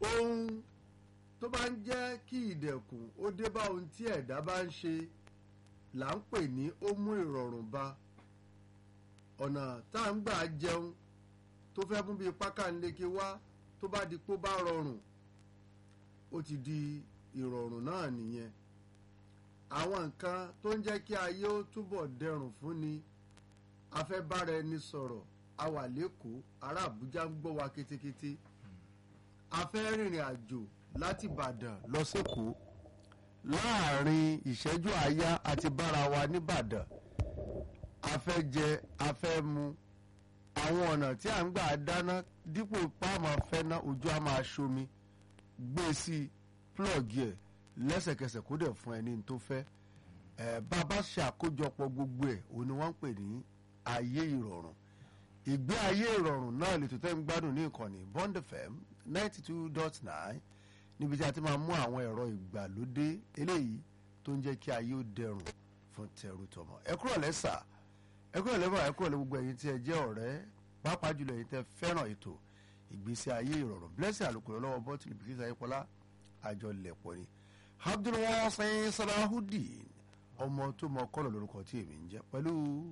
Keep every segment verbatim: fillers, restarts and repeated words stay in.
ohun tó bá ń jẹ́ kí ìdẹ̀kùn ó dé bá ohun tí ẹ̀dá bá ń ṣe là ń pè ní ó mú ìrọ̀rùn bá. Ọ̀nà tá à ń gbà jẹun tó fẹ́ mú bíi pákánleke wá tó bá di pó bá rọrùn ó ti di ìrọ̀rùn náà nìyẹn. Àwọn nǹkan tó ń jẹ́ kí ayé ó túbọ̀ dẹrùn fún ni a fẹ́ bára ẹni sọ̀rọ̀, a wà lẹ́kọ̀ọ́, ará Àbújá ń gbọ́ wa kétékété. A fẹ́ rìnrìn àjò láti Ìbàdàn lọ s'Ékòó láàrin ìṣẹ́jú àáyá àti bára wa nìbàdàn. A fẹ́ jẹ, a fẹ́ mu. Àwọn ọ̀nà tí à ń gbà dáná dípò páàmù fẹ́ ná ojú á máa ṣomi gbé sí plọ́ọ̀gì ẹ̀ lẹ́sẹ̀kẹsẹ̀ kó dẹ̀ fún ẹni tó fẹ́. Ẹ̀ bàbá ṣe àkójọpọ̀ gbogbo ẹ̀ òun ni wọ́n ń pè ní ayé ìrọ̀rùn. Ìgbé ayé ìrọ̀rùn náà lè tó tẹ́ ń gbádùn ní ìkànnì Bond F M ninety two dot nine níbi tí a ti máa mú àwọn ẹ̀rọ ìgbàlódé eléyìí tó ń jẹ́ kí ayé ó dẹrùn fún tẹrú tọmọ. Ẹ kúrò lẹ́sà, ẹ kúrò lẹ́bà, ẹ kúrò lẹ́ gbogbo ẹ̀yin tí ẹ jẹ́ ọ̀rẹ́ pàápàá jùlọ ẹ̀yin tẹ́ fẹ́ràn ètò ìgbésí ayé ìrọ̀rùn. Blessing àlùkò lọ́wọ́ bọ́tìlì Bilkisu Ayépọ́lá àjọ lẹ̀pọ̀ ni. Abdulwasin Salahudeen ọmọ tó mọ kọ́lọ̀ lórúkọ tí èmi ń jẹ́ pẹ̀lú.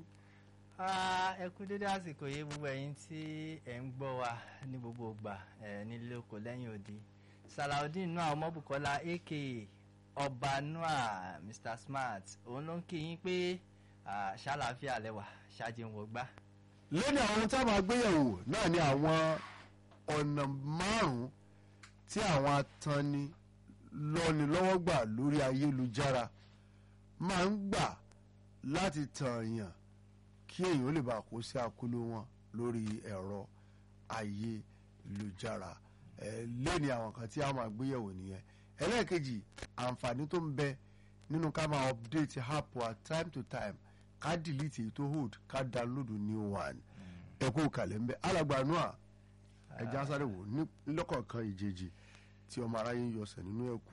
Ẹ kú dédé àsìkò yìí gbogbo ẹ̀yin tí ẹ̀ ń gbọ́ wa ní gbogbo ìgbà nílé oko lẹ́yìn odi. Salahudeen Noah Ọmọbùkọ́lá aka Ọba Noah Mister Smart òun ló ń kí yín pé ṣàlàáfíà lẹ́wà ṣáàjìn wò gbá. Lónìí àwọn ohun tá a máa gbéyẹ̀wò náà ni àwọn ọ̀nà márùn-ún tí àwọn atanni lọ́nilọ́wọ́ gbà lórí ayélujára máa ń gbà láti tàn yàn kí èèyàn lè bá kó sí akóló wọn lórí ẹ̀rọ ayélujára. ẹ lẹ́ni àwọn kan tí a máa gbéyẹ̀wò nìyẹn. Ẹlẹ́ẹ̀kejì, àǹfààní tó ń bẹ nínú ká máa update app wa time to time, ká delete èyí tó hold, ká download new one. ẹ kú kàlẹ́ ń bẹ. Alàgbà Noah ẹja sáré wò ní lọ́kọ̀ọ̀kan ìjejì tí ọmọ aráyé ń yọsẹ̀ nínú ẹ̀kú.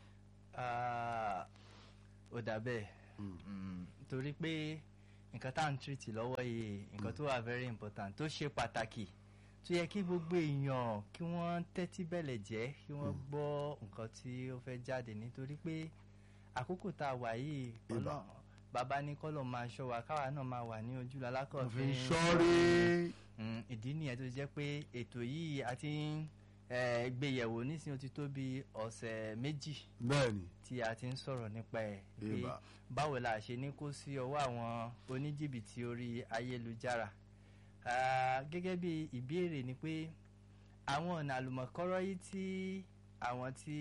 Ó dà bẹ́ẹ̀ torí pé nǹkan tá à ń treat lọ́wọ́ yìí nǹkan tó wà very important tó ṣe pàtàkì tó yẹ kí gbogbo èèyàn kí wọ́n tẹ́tí bẹ̀lẹ̀ jẹ́ kí wọ́n gbọ́ nǹkan tí ó fẹ́ jáde nítorí pé àkókò tá a wà yìí ọ̀nà bàbá ní kọ́lọ̀ máa ṣọ́ wa káwa náà máa wà ní ojú lalákọ̀ọ́ fi ń ṣọ́rí. Ìdí nìyẹn tó jẹ́ pé ètò yìí a ti ń gbéyẹ̀wò nísìnyí ó ti tó bí ọ̀sẹ̀ méjì bẹ́ẹ̀ni tí a ti ń sọ̀rọ̀ nípa ẹ̀ pé báwo la ṣe ní kó sí ọwọ́ àwọn oníjìbìtì orí ayélujára. Gẹ́gẹ́ bí ìbéèrè ni pé àwọn ọ̀nà àlùmọ̀kọ́rọ́ yìí tí àwọn tí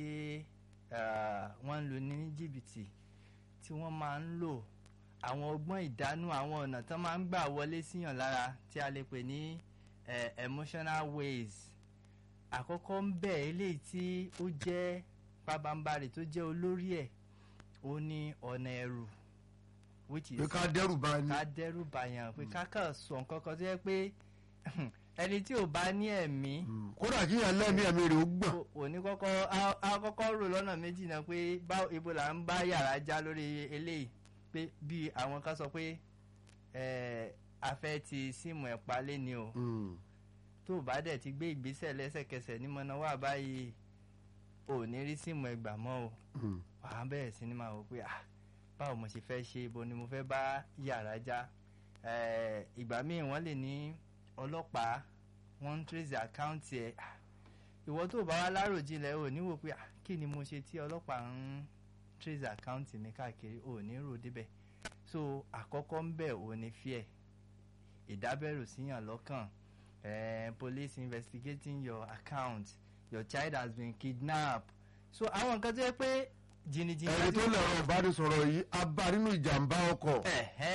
wọ́n ń lò ní jìbìtì tí wọ́n máa ń lò àwọn ọgbọ́n ìdánù àwọn ọ̀nà tó máa ń gbà wọlé síyàn lára tí a lè pè ní emotional ways. Àkọ́kọ́ ń bẹ eléyìí tí ó jẹ́ pabambarì tó jẹ́ olórí ẹ̀ ó ní ọ̀nà ẹ̀rù which is pé ká dẹ́rù bá ní ká dẹ́rù bá yàn pé ká kàn sọ nǹkan kan tó yẹ pé ẹni tí ò bá ní ẹ̀mí. kódà kí yàn lẹ́mí ẹ̀mí rẹ̀ ó gbọ̀n. òní kọ́kọ́ a kọ́kọ́ rò lọ́nà méjì náà pé báwo ibo là ń bá yàrá já lórí eléyìí pé bí àwọn kan sọ pé afẹ́ ti síìmù ẹ̀ palẹ̀ ni o tó bá dẹ̀ ti gbé ìgbésẹ̀ lẹ́sẹ̀kẹsẹ̀ ní mọ̀nà wà báyìí ò ní rí síìmù ẹ̀ gbà mọ́ o wàá bẹ̀rẹ̀ sí ni máa wò pé ah báwo mo ṣe fẹ́ ṣe ibo ni mo fẹ́ bá yàrá já. Ìgbà míì wọ́n lè ní ọlọ́pàá wọ́n ń trace àkáǹtì ẹ̀ ìwọ tó bá wá láròjinlẹ̀ ò ní wò pé kí ni mo ṣe tí ọlọ́pàá ń trace àkáǹtì mi káàkiri ò ní rò débẹ̀. So àkọ́kọ́ ń bẹ̀ ò ní fear ìdábẹ̀rù síyàn lọ́kàn. Uh, police investigating your account, your child has been kidnapped. So àwọn nǹkan tó yẹ pé jìnnìjìnnì. ẹni tó lọ́rọ̀ ìbánisọ̀rọ̀ yìí a bá nínú ìjàmbá ọkọ̀.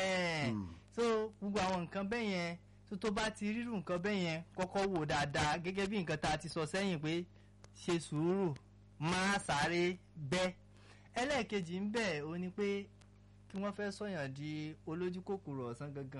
So gbogbo àwọn nǹkan bẹ́ẹ̀ yẹn tó tó bá ti rírù nǹkan bẹ́ẹ̀ yẹn kọ́kọ́ wò dáadáa gẹ́gẹ́ bí nǹkan tá a ti sọ sẹ́yìn pé ṣe sùúrù má sáré bẹ́. Ẹlẹ́ẹ̀kejì ń bẹ ó ní pé kí wọ́n fẹ́ sọ̀yàn di olójú kòkòrò ọ̀sán gangan.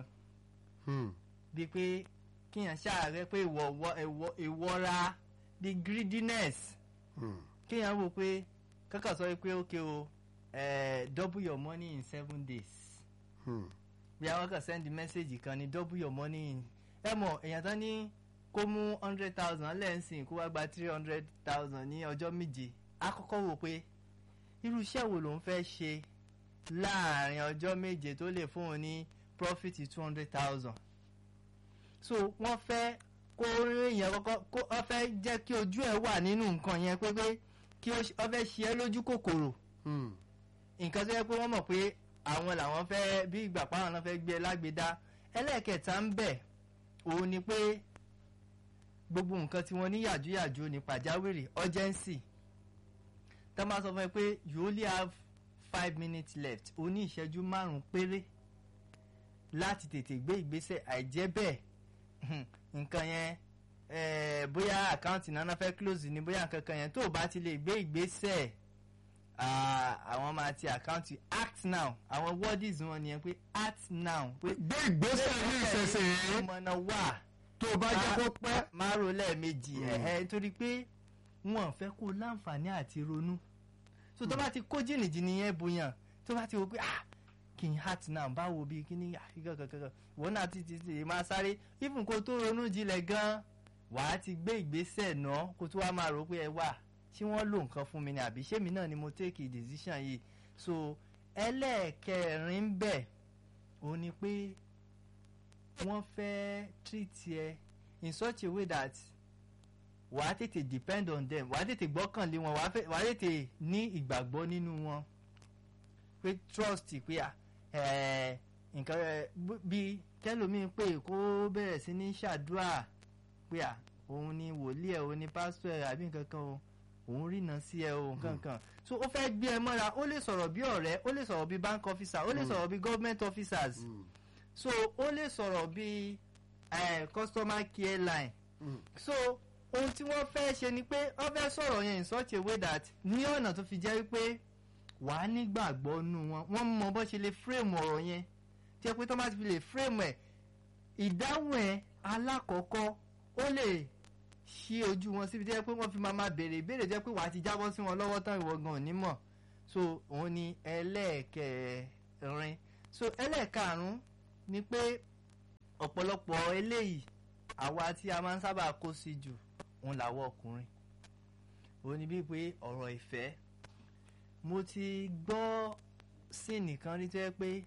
Bíi pé kíyàn ṣàárẹ̀ pé ìwọ́ra the greediness kíyàn wò pé kankan sọ pé okay o double your money in seven days bí àwọn kan send message kan ní double your money in ẹ mọ̀ èèyàn tán ní kó mú hundred thousand lẹ́ǹsìn kó wá gba three hundred thousand ní ọjọ́ méje á kọ́kọ́ wò pé irú iṣẹ́ wo lòun fẹ́ ṣe láàrin ọjọ́ méje tó lè fún òun ní profit two hundred thousand. So wọ́n fẹ́ kó èèyàn kọ́kọ́ kó wọ́n fẹ́ jẹ́ kí ojú ẹ̀ wà nínú nǹkan yẹn pé pé kí wọ́n fẹ́ ṣe é lójú kòkòrò. Nǹkan tó yẹ pé wọ́n mọ̀ pé àwọn làwọn fẹ́ bí ìgbà páwọn náà fẹ́ gbé ẹ lágbèdá. Ẹlẹ́ẹ̀kẹta ń bẹ̀ òun ni pé gbogbo nǹkan tí wọ́n ní yàjóyàjó ní pàjáwìrì urgency. Tá máa sọ fún ẹ pé you only have five minutes left o ní ìṣẹ́jú márùn-ún péré láti tètè gbé ìgbésẹ̀ àìjẹ́ bẹ́ẹ̀ nǹkan yẹn bóyá àkáǹtì náà fẹ́ close ni bóyá nǹkan kan yẹn tó o bá ti lè gbé ìgbésẹ̀ àwọn máa ti àkáǹtì act now àwọn words wọn nìyẹn pé act now pé gbé ìgbésẹ̀ ní ìṣẹ̀ṣẹ̀ ìmọ̀nà wà tó o bá jẹ́ kó pẹ́. máa ro lẹ́ẹ̀mejì nítorí pé wọn fẹ́ kó láǹfààní àti ronú so tó bá ti kó jìnnìjìnnì yẹn bóyá tó bá ti wò pé ah kì í heart now báwo bíi kí ní kankankan wọn náà ti ti ti máa sáré even kó tó ronú jinlẹ̀ gan wàá ti gbé ìgbésẹ̀ náà kó tó wá máa rò pé ẹ wà tí wọ́n lò nǹkan fún mi ni àbí ṣé mi náà ni mo take a decision yìí. So ẹlẹ́ẹ̀kẹrin bẹ̀ ó ní pé wọ́n fẹ́ treat ẹ in such a way that wàá tètè depend on them wàá tètè gbọ́kànlé wọn wàá tètè ní ìgbàgbọ́ nínú wọn pé trust pé à nǹkan bí tẹ́lómi pé kó bẹ̀rẹ̀ sí ní ṣàdúrà pé à òun ni wòlíì ẹ̀ òun ni pásítọ̀ ẹ̀ àbí nǹkan kan o òun rìnà sí ẹ o nǹkan kan so ó fẹ́ gbé ẹ mọ́ra ó lè sọ̀rọ̀ bí ọ̀rẹ́ ó lè sọ̀rọ̀ bí bank officer ó lè sọ̀rọ̀ bí government officers mm. so ó lè sọ̀rọ̀ bí customer care line mm. so ohun tí wọ́n fẹ́ ṣe ni pé wọ́n fẹ́ sọ̀rọ̀ yẹn in such a way that ní ọ̀nà tó fi jẹ́ pé wàá nígbàgbọ́ nù wọn wọ́n mọ bó ṣe lè frame ọ̀rọ̀ yẹn tí ẹ pé tó bá ti fi lè frame ẹ̀ ìdáhùn ẹ̀ alákọ̀ọ́kọ́ ó lè ṣí ojú wọn síbi tí ẹ pé wọ́n fi máa máa béèrè ìbéèrè jẹ́ pé wàá ti jábọ́ sí wọn lọ́wọ́ tán ìwọ gan ò ní mọ̀ so òun ni ẹlẹ́ẹ̀kẹrin so ẹlẹ́ẹ̀karùn-ún ni pé ọ̀pọ̀lọpọ̀ eléyìí àwa tí a máa ń sábà kó sí jù òun làwọn ọkùnrin òun ni bíi pé ọ̀rọ̀ ìfẹ́ mo ti gbọ́ sí nìkan rí tó yẹ pé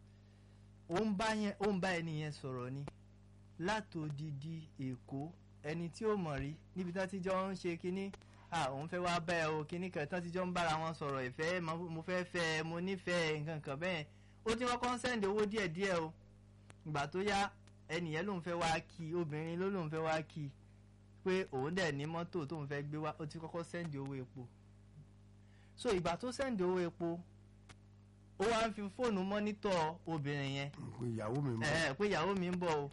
ó ń bá ẹni yẹn sọ̀rọ̀ ni látòdìdí Èkó ẹni tí ó mọ̀ rí níbi tí wọ́n ti jọ ń ṣe kínní à òun fẹ́ wá bẹ́ẹ̀ o kínní kan tí wọ́n ti jọ ń bára wọn sọ̀rọ̀ ìfẹ́ mo fẹ́ fẹ́ mo nífẹ̀ẹ́ nǹkan kan bẹ́ẹ̀ ó ti wọ́n kọ́ sẹ́ǹdì owó díẹ̀díẹ̀ o ìgbà tó yá ẹni yẹn lòun fẹ́ wá kí obìnrin ló lòun fẹ́ wá kí pé òun dẹ̀ ní mọ́tò tóun fẹ́ gbé wá ó ti kọ́kọ́ sẹ́ǹdì owó epo so ìgbà tó sẹ́ǹdì owó epo ó wá ń fi fóònù mọ́nítọ̀ obìnrin yẹn pé ìyàwó mi ń bọ̀ ẹ pé ìyàwó mi ń bọ̀ o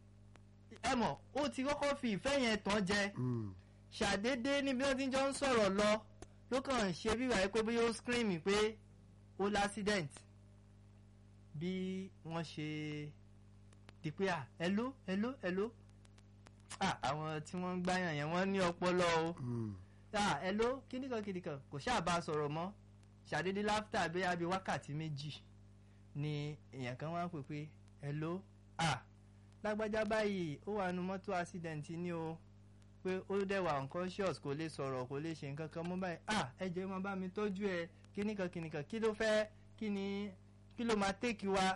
ẹ mọ̀ ó ti kọ́kọ́ fi ìfẹ́ yẹn tán jẹ ṣàdédé níbi wọ́n ti jọ ń sọ̀rọ̀ lọ ló kàn ń ṣe bíbá yẹn pé bóyá ó scream pé ó l'accident bí wọ́n ṣe di pé à hello hello hello ah àwọn tí wọ́n ń gbáyàn yẹn wọ́n ní ọpọlọ o ah hello kíníkan kíníkan kò ṣáà bá a sọ̀rọ̀ mọ́ ṣàdédé láftà bí abí wákàtí méjì ni èèyàn kan wá ń pè pé hello ah lágbájá báyìí ó wà nínú mọ́tò accident ní o pé ó dẹ̀ wà unconscious kò lè sọ̀rọ̀ kò lè ṣe nǹkan kan mọ́ báyìí ah ẹ jẹ́ máa bá mi tọ́jú ẹ kíníkan kíníkan kí ló fẹ́ kí ni kí ló máa tẹ́kì wá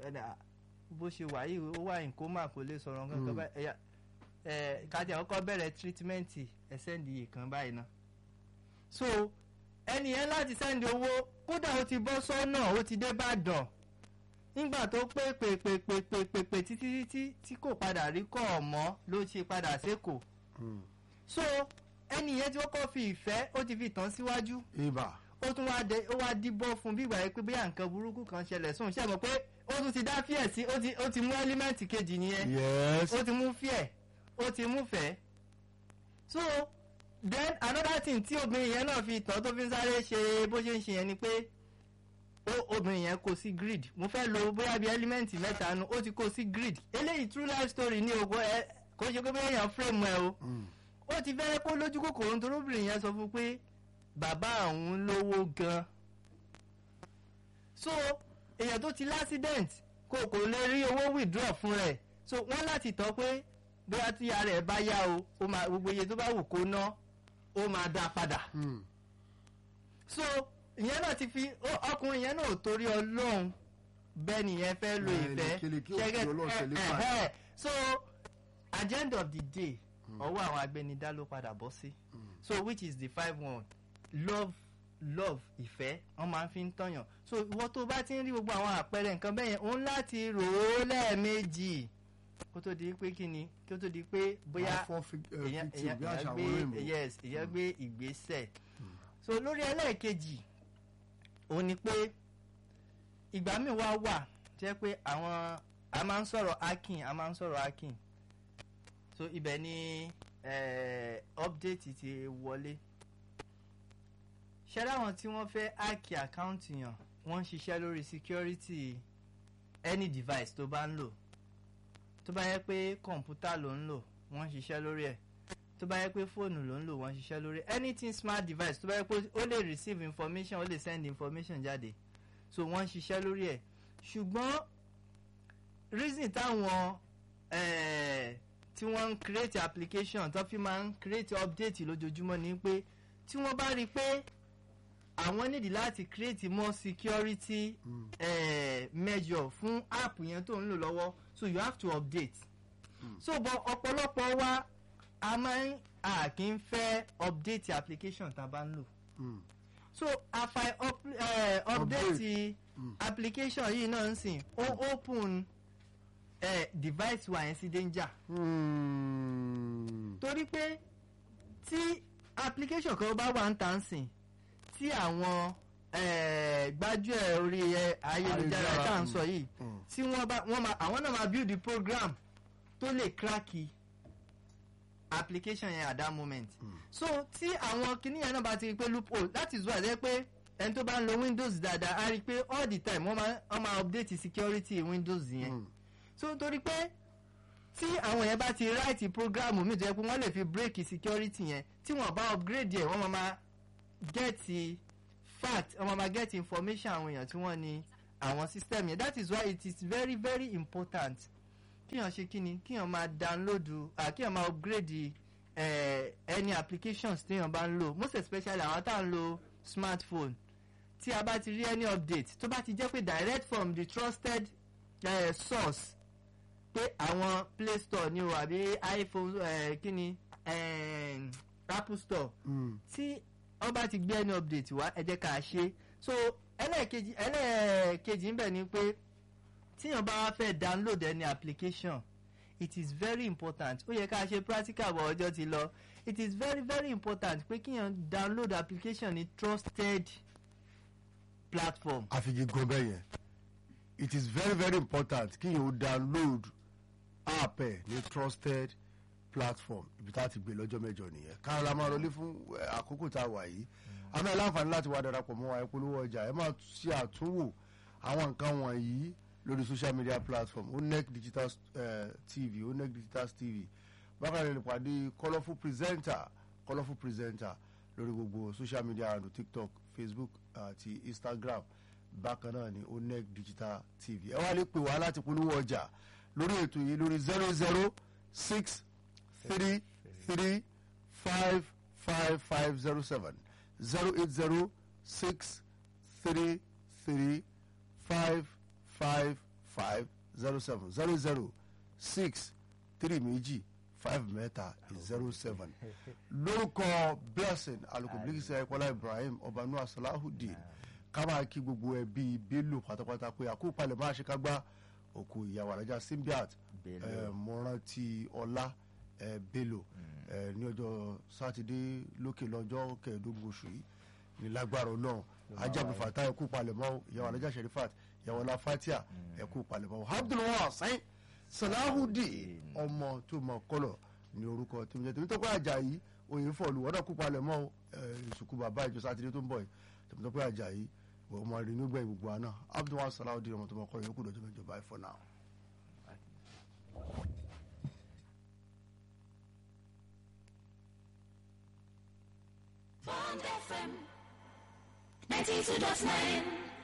bó ṣe wà yìí ó wà in coma kò lè sọ̀rọ̀ nǹkan kan báyìí ẹ̀ kájí àkọ́kọ́ bẹ̀rẹ̀ treatment ẹ̀ sẹ́ndì yìí kan báyìí náà so ẹni yẹn láti sẹ́ndì owó kódà ó ti bọ́ sọ́nà ó ti dé Ìbàdàn nígbà tó pé pé pé pé pé pé pé títí títí tí kò padà rí kọ́ ọ̀mọ́ ló ṣe padà sékòó so ẹni yẹn tí wọ́n kọ́ fi ìfẹ́ ó ti fi tàn síwájú ó tún wá dé ó wá díbọ́ fún bí ìgbà yẹn pé bóyá nǹkan burúkú kan ṣẹlẹ̀ sóun ṣe mọ̀ pé ó tún ti dá fíẹ̀ sí ó ti ó ti mú ẹ́límẹ́ǹtì kejì nìyẹn ó ti mú fíẹ̀ ó ti mú fẹ́ so then another thing tí obìnrin yẹn náà fi tàn tó fi ń sáré ṣe bó ṣe ń ṣe yẹn ni pé ó obìnrin yẹn kó sí grid mo fẹ́ lo bóyá bíi ẹ́límẹ́ǹtì mẹ́ta nu ó ti kó sí grid eléyìí true life story ní ogo ẹ kò ṣe pé bóyá èèyàn frame ẹ o ó ti fẹ́ kó lójú kòkòrò nítorí obìnrin yẹn sọ fún pé bàbá òun lówó gan so èèyàn tó ti l'accident kò kò lè rí owó withdraw fún rẹ̀ so wọ́n láti tọ́ pé bóyá tí ara ẹ̀ bá yá o ó máa gbogbo iye tó bá wù kó ná ó máa dá padà. so ìyẹn náà ti fi ọkùnrin yẹn náà ò torí ọlọ́run bẹ́ẹ̀ nìyẹn fẹ́ lo ìfẹ́ ṣẹ́gẹ́ so at the end of the day ọwọ́ àwọn agbẹnidá ló padà bọ́ sí so which is the five one love love ìfẹ́ wọ́n máa fi ń tọ̀yàn so ìwọ tó bá ti ń rí gbogbo àwọn àpẹẹrẹ nǹkan bẹ́ẹ̀ yẹn òun láti rò ó lẹ́ẹ̀mejì kó tó di pé kí ni kó tó di pé bóyá èèyàn gbé ìgbésẹ̀ so lórí ẹlẹ́ẹ̀kejì òun ni pé ìgbà míì wá wà jẹ́ pé àwọn a máa ń sọ̀rọ̀ hacking a máa ń sọ̀rọ̀ hacking so ibẹ̀ ni eh, update ti wọlé ṣẹ́rẹ́ àwọn tí wọ́n fẹ́ hack account yàn wọ́n ń ṣiṣẹ́ lórí security any device tó bá ń lò tó bá yẹ pé kọ̀ǹpútà ló ń lò wọ́n ń ṣiṣẹ́ lórí ẹ̀ tó bá yẹ pé fóònù ló ń lò wọ́n ń ṣiṣẹ́ lórí anything smart device tó bá yẹ pé ó lè receive information ó lè send information jáde so wọ́n ń ṣiṣẹ́ lórí ẹ̀ ṣùgbọ́n reason táwọn eh, tí wọ́n ń create application tó fi máa ń create update lójoojúmọ́ ni pé tí wọ́n bá rí i pé àwọn nídìí láti create more security mm. eh, measure fún app yẹn tó ń lò lọ́wọ́ so you have to update mm. so but ọ̀pọ̀lọpọ̀ wa a máa ń a kì í fẹ́ update application tá a bá ń lò mm. so àfàì up, eh, update mm. application yìí náà ń sìn ó open eh, device wa yẹn sí danger mm. torí pé tí application kan bá wà ń tà ń sìn tí àwọn gbájúẹ̀ orí ayélujára tá à ń sọ yìí tí wọ́n bá wọ́n máa àwọn náà máa build the program tó lè crack application yẹn at that moment mm. so tí àwọn kinní yẹn náà bá ti rí pé loophole that is why ẹ pé ẹni tó bá ń lo Windows dáadáa á rí i pé all the time wọ́n máa wọ́n máa update security Windows yẹn mm. so nítorí pé tí àwọn yẹn bá ti write program mi tó yẹ pé wọ́n lè fi break security yẹn tí wọ́n bá upgrade yẹn wọ́n máa get fact wọ́n máa get information àwọn èèyàn tí wọ́n ní àwọn system yẹn that is why it is very very important kíyàn ṣe kíni kíyàn máa download uh, kíyàn máa upgrade uh, any applications tíyàn bá ń lò most especially àwọn tá à ń lo smartphone tí a bá ti rí any update tó bá ti jẹ́ pé direct from the trusted uh, source pé àwọn Play Store ni o àbí iPhone uh, kíni uh, Apple Store mm. tí wọ́n bá ti gbé any update wá ẹ jẹ́ ká ṣe so ẹlẹ́ẹ̀kejì ẹlẹ́ẹ̀kejì ń bẹ̀ ni pé tíyàn bá fẹ́ download any application it is very important ó yẹ ká ṣe practical bọ̀ ọjọ́ ti lọ it is very very important pé kíyàn download application ní trusted platform. àfijì gan bẹ́ẹ̀ yẹn it is very very important kíyàn ó download app ẹ̀ ní trusted platform ibi tá a ti gbé lọ́jọ́ mẹ́jọ nìyẹn káàlà máa rọlé fún àkókò tá a wà yìí àmọ́ ẹ láǹfààní láti wá darapọ̀ mọ́ wa ìpolówó ọjà ẹ máa ṣe àtúnwò àwọn nǹkan wọ̀nyí lórí social media platform onec digital uh, tv onec digital tv bákan náà lè pàdé colourful presenter colourful presenter lórí gbogbo social media and tiktok facebook àti uh, instagram bákan náà ní onec digital tv ẹ wá lè pè wá láti polówó ọjà lórí ètò yìí lórí zero zero six three three five five five zero seven zero eight zero six three three five five five zero seven zero zero six three méjì five mẹ́ta zero seven lórúkọ blessing alukobilisi ayikola ibrahim ọbanua salahudeen kábàá kí gbogbo ẹbí bello pátápátá pé àkópalẹ̀ máa ṣe ká gbá òkú ìyàwó alájà simbiat mọ́rántí ọlá bello ní ọjọ́ sátidé lókè lọ́jọ́ kẹẹ̀ẹ́dógún oṣù yìí ní lágbára náà ajagun fata ẹkú palẹ̀mọ́ ìyàwó alájà sherifat ìyàwó ọlá fatia ẹkú palẹ̀mọ́ abdulwasain salahudeen ọmọ tó mọ kọlọ ní orúkọ tí mo jẹ tèmi tó pé Àjàyí òye fọlù wọ́n náà kú palẹ̀mọ́ ìsìnkú bàbá ìjọ sátidé tó ń bọ̀ yìí tèmi tó pé Àjàyí ọmọ rẹ̀ nígbà gbogbo àná abdulwasain salahudeen ọmọ tó mọ kọlọ yòókù lọ́jọ́ mẹ́jọ bye for now. Bond F M ninety-two point nine